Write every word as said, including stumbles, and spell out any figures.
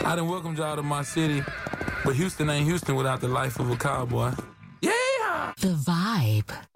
I done welcomed y'all to my city, but Houston ain't Houston without the life of a cowboy. Yeah! The Vibe.